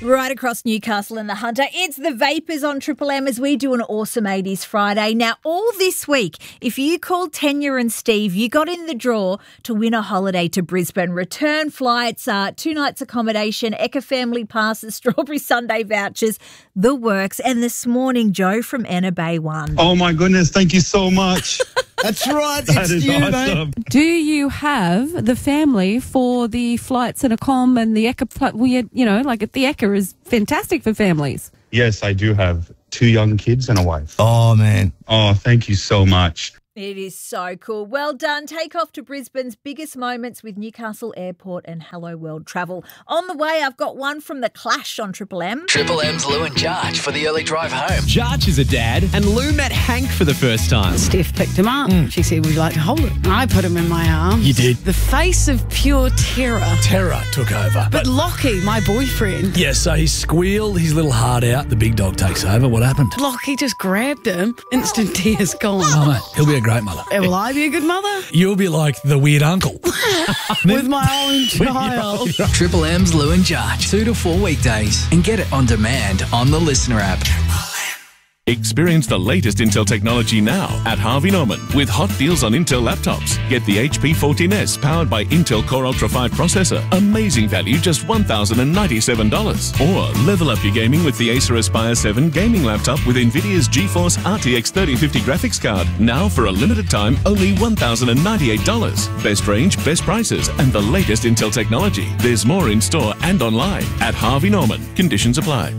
Right across Newcastle and the Hunter, it's the Vapors on Triple M as we do an awesome 80s Friday. Now, all this week, if you called Tanya and Steve, you got in the draw to win a holiday to Brisbane. Return flights, 2 nights accommodation, Ekka family passes, Strawberry Sunday vouchers, the works. And this morning, Joe from Enna Bay won. Oh, my goodness. Thank you so much. That's right. That It's is you, awesome. mate. Do you have the family for the flights and accom and the Ekka? The Ekka is fantastic for families. Yes, I do have 2 young kids and a wife. Oh, man. Oh, thank you so much. It is so cool. Well done. Take off to Brisbane's biggest moments with Newcastle Airport and Hello World Travel. On the way, I've got one from The Clash on Triple M. Triple M's Lou and Jarch for the early drive home. Jarch is a dad, and Lou met Hank for the first time. Steph picked him up. She said, would you like to hold it? I put him in my arms. You did. The face of pure terror. Terror took over. But Lockie, my boyfriend, Yeah, so he squealed his little heart out. The big dog takes over. What happened? Lockie just grabbed him. Instant tears gone. Oh, mate, he'll be a great mother. Will I be a good mother? You'll be like the weird uncle. With my own child. Triple M's Lou and Jarch, 2 to 4 weekdays, and get it on demand on the Listener app. Experience the latest Intel technology now at Harvey Norman with hot deals on Intel laptops. Get the HP 14S powered by Intel Core Ultra 5 processor. Amazing value, just $1,097. Or level up your gaming with the Acer Aspire 7 gaming laptop with NVIDIA's GeForce RTX 3050 graphics card. Now for a limited time, only $1,098. Best range, best prices, and the latest Intel technology. There's more in store and online at Harvey Norman. Conditions apply.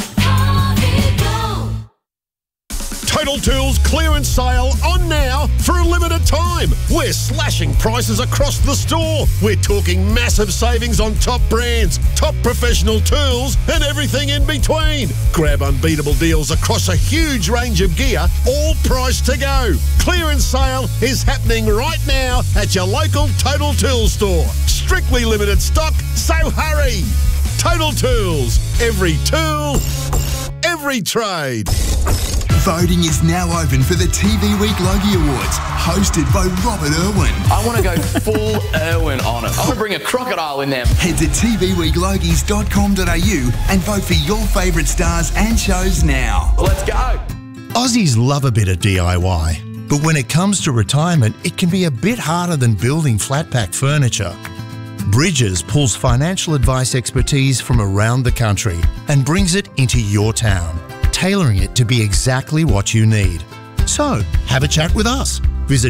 Total Tools clearance sale on now for a limited time. We're slashing prices across the store. We're talking massive savings on top brands, top professional tools, and everything in between. Grab unbeatable deals across a huge range of gear, all priced to go. Clearance sale is happening right now at your local Total Tools store. Strictly limited stock, so hurry. Total Tools. Every tool, every trade. Voting is now open for the TV Week Logie Awards, hosted by Robert Irwin. I want to go full Irwin on it. I want to bring a crocodile in there. Head to tvweeklogies.com.au and vote for your favourite stars and shows now. Let's go. Aussies love a bit of DIY, but when it comes to retirement, it can be a bit harder than building flat pack furniture. Bridges pulls financial advice expertise from around the country and brings it into your town, tailoring it to be exactly what you need. So, have a chat with us. Visit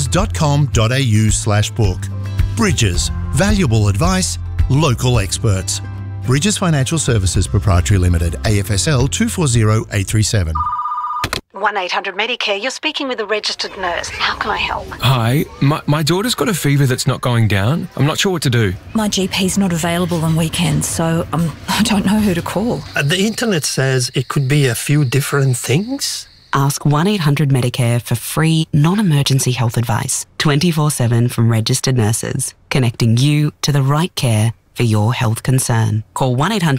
bridges.com.au/book. Bridges, valuable advice, local experts. Bridges Financial Services Proprietary Limited, AFSL 240837. 1-800-MEDICARE, you're speaking with a registered nurse. How can I help? Hi, my daughter's got a fever that's not going down. I'm not sure what to do. My GP's not available on weekends, so I don't know who to call. The internet says it could be a few different things. Ask 1-800-MEDICARE for free, non-emergency health advice, 24/7 from registered nurses, connecting you to the right care for your health concern. Call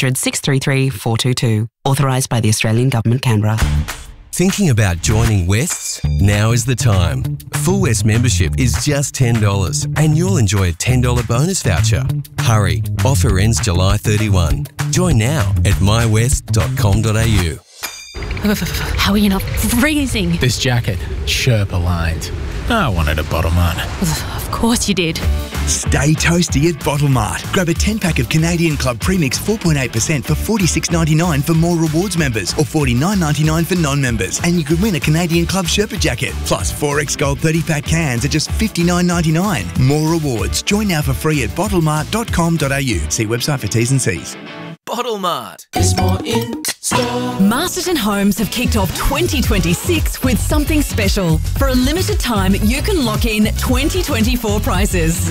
1-800-633-422, authorised by the Australian Government, Canberra. Thinking about joining Wests? Now is the time. Full West membership is just $10 and you'll enjoy a $10 bonus voucher. Hurry, offer ends July 31. Join now at mywest.com.au. How are you not freezing? This jacket, Sherpa lined. I wanted a bottom on. Of course you did. Stay toasty at Bottle Mart. Grab a 10-pack of Canadian Club Premix 4.8% for $46.99 for more rewards members or $49.99 for non-members. And you could win a Canadian Club Sherpa jacket. Plus 4X Gold 30-pack cans at just $59.99. More rewards. Join now for free at bottlemart.com.au. See website for T's and C's. Bottle Mart. There's more in store. Masterton Homes have kicked off 2026 with something special. For a limited time, you can lock in 2024 prices.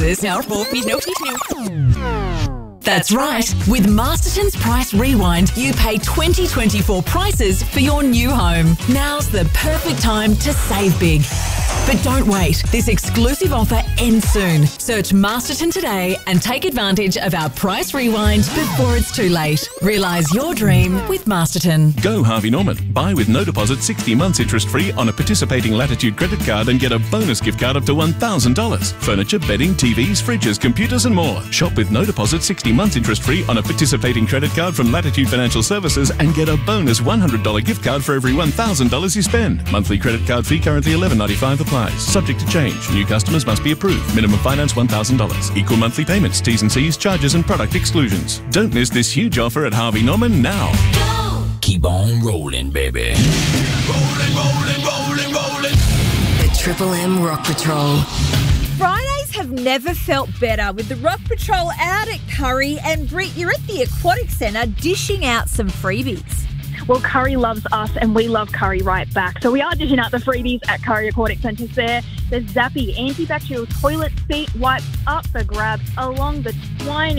That's right. With Masterton's Price Rewind, you pay 2024 prices for your new home. Now's the perfect time to save big. But don't wait. This exclusive offer ends soon. Search Masterton today and take advantage of our Price Rewind before it's too late. Realise your dream with Masterton. Go Harvey Norman. Buy with no deposit 60 months interest-free on a participating Latitude credit card and get a bonus gift card up to $1,000. Furniture, bedding, TVs, fridges, computers and more. Shop with no deposit 60 18 months interest-free on a participating credit card from Latitude Financial Services and get a bonus $100 gift card for every $1,000 you spend. Monthly credit card fee currently $11.95 applies. Subject to change. New customers must be approved. Minimum finance $1,000. Equal monthly payments, T's and C's, charges and product exclusions. Don't miss this huge offer at Harvey Norman now. Keep on rolling, baby. Rolling, rolling, rolling, rolling. The Triple M Rock Patrol. Fridays have never felt better with the Rock Patrol out at Curry. And Britt, you're at the Aquatic Centre dishing out some freebies. Well, Curry loves us and we love Curry right back. So we are dishing out the freebies at Curry Aquatic Centre there. There's Zappy antibacterial toilet seat wipes up for grabs along the twine